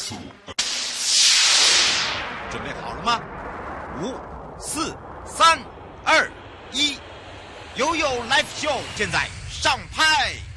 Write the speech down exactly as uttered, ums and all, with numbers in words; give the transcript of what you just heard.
速。 准备好了吗？五、四、三、二、一，悠悠 Live Show 现在上拍。